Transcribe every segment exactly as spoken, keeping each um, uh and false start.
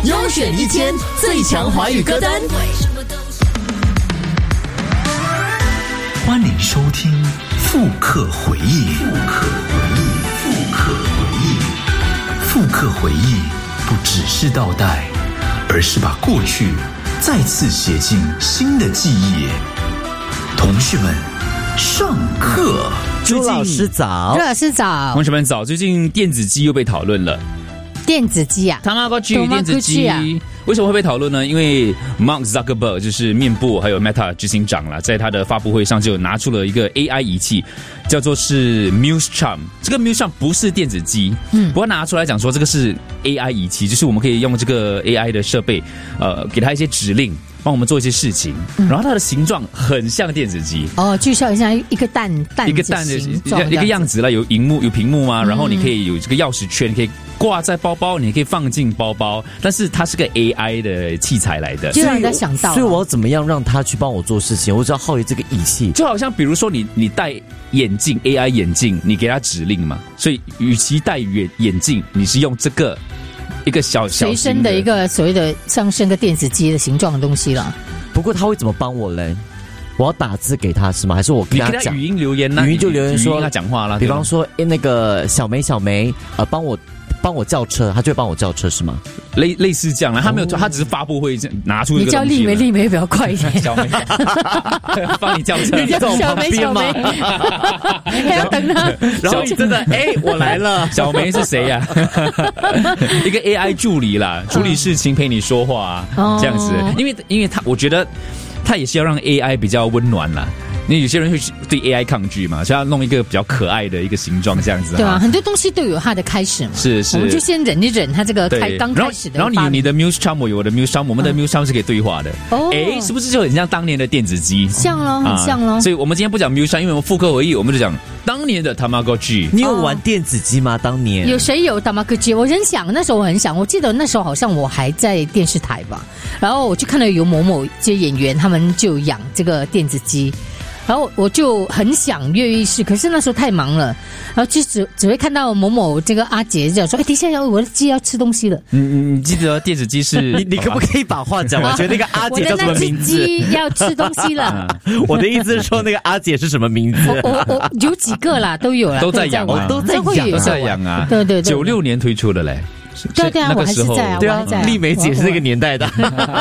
优选一千最强华语歌单。 欢迎收听复刻回忆。复刻回忆，复刻回忆，复刻回忆，不只是倒带，而是把过去再次写进新的记忆。同学们，上课。 朱老师早， 朱老师早， 同学们早。最近电子鸡又被讨论了。 电子鸡啊 ，Tamagotchi 电子鸡、啊、为什么会被讨论呢？因为 Mark Zuckerberg 就是面部还有 Meta 执行长啦，在他的发布会上就拿出了一个 A I 仪器，叫做是 Muse Charm。这个 Muse Charm 不是电子鸡，嗯，不过拿出来讲说这个是 A I 仪器，就是我们可以用这个 A I 的设备，呃，给他一些指令，帮我们做一些事情，嗯、然后它的形状很像电子鸡哦，就像像一个蛋蛋一个蛋的一个样子啦，有荧幕有屏幕嘛，然后你可以有这个钥匙圈，可以挂在包包，你可以放进包包，但是它是个 A I 的器材来的， 就让人家想到， 所以我要怎么样让他去帮我做事情？我只要好奇这个仪器， 就好像比如说你你戴眼镜 A I 眼镜，你给他指令嘛，所以与其戴眼眼镜，你是用这个一个小小随身的一个所谓的像是个电子鸡的形状的东西了。 不过他会怎么帮我嘞？我要打字给他是吗？还是我跟他讲？ 你给他语音留言呢？ 语音就留言说他讲话啦。 比方说，那个小梅小梅，呃，帮我帮我叫车，他就会帮我叫车是吗？ 类类似这样啦，他没有，他只是发布会拿出一个东西。 你叫丽梅，丽梅比较快一点。 小梅，帮你叫车。 你叫小梅，小梅，还要等他。 然后你真的，哎，我来了。 小梅是谁呀、啊？一个 A I 助理啦，处理事情陪你说话、啊，这样子。因为因为他，我觉得他也是要让 A I 比较温暖啦。因为有些人会对 A I 抗拒嘛，所以要弄一个比较可爱的一个形状这样子。 对啊，很多东西都有它的开始嘛。 是是， 我们就先忍一忍它这个开刚开始的。 然后你你的 Muse Charm 我有我的 Muse Charm， 我们的 Muse Charm 是可以对话的。 哦， 哎，是不是就很像当年的电子鸡？ 像咯，很像咯。 所以我们今天不讲 Muse Charm， 因为我们复刻回忆，我们就讲当年的 Tamagotchi。 你有玩电子鸡吗？当年有谁有 Tamagotchi？ 我很想，那时候我很想，我记得那时候好像我还在电视台吧，然后我就看到有某某这些演员他们就养这个电子鸡。然后我就很想跃跃欲试，可是那时候太忙了，然后就只只会看到某某这个阿姐这样说：“哎，等一下，我的鸡要吃东西了。” 嗯，你记得电子鸡是？ 你你可不可以把话讲完？我觉得那个阿姐叫什么名字？ 我的那只鸡要吃东西了。 我的意思是说，那个阿姐是什么名字？ 我我我有几个啦，都有啦， 都在养啊， 都在养， 都在养啊。 对对对， 九六年推出的嘞。 对对啊，我还是在啊， 对啊，丽梅姐是那个年代的，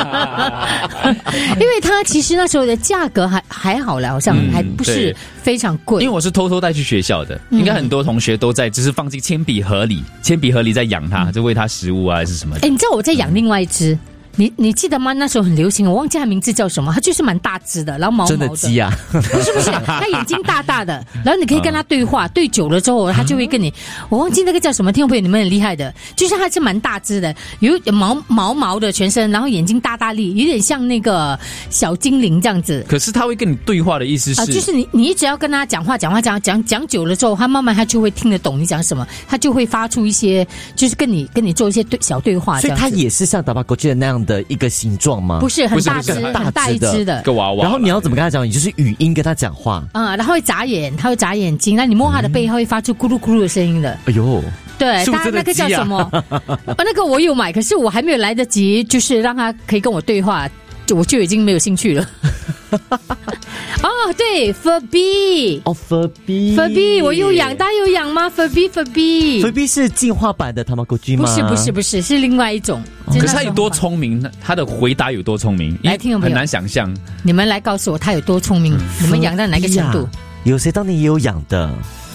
因为它其实那时候的价格还还好啦，好像还不是非常贵。 因为我是偷偷带去学校的，应该很多同学都在，只是放进铅笔盒里，铅笔盒里在养它，就喂它食物啊，还是什么？ 哎，你知道我在养另外一只。你你记得吗？那时候很流行，我忘记它名字叫什么，它就是蛮大只的，然后毛毛的。 真的鸡啊？ 不是不是，它眼睛大大的，然后你可以跟它对话，对久了之后，它就会跟你，我忘记那个叫什么，听众朋友你们很厉害的，就是它是蛮大只的，有毛毛毛的全身，然后眼睛大大粒，有点像那个小精灵这样子。 可是它会跟你对话的意思是？ 啊，就是你你一直要跟它讲话，讲话讲讲讲久了之后，它慢慢它就会听得懂你讲什么，它就会发出一些，就是跟你跟你做一些对小对话。 所以它也是像Tamagotchi的那样的一个形状吗？ 不是，很大只，很大一只的个娃娃。 然后你要怎么跟他讲？你就是语音跟他讲话啊、嗯，然后会眨眼，他会眨眼睛，那你摸他的背，他会发出咕噜咕噜的声音的。 哎呦， 对，他那个叫什么？那个我有买，可是我还没有来得及，就是让他可以跟我对话，就我就已经没有兴趣了。哦，对 ，Furby， 哦 ，Furby，Furby， 我有养，大家有养吗 ？Furby，Furby，Furby 是进化版的 Tamagotchi 吗？ 不是，不是，不是，是另外一种。 可是他有多聪明？他的回答有多聪明？ 来，听众朋友很难想象。 你们来告诉我他有多聪明？你们养到哪个程度？ 有谁当年也有养的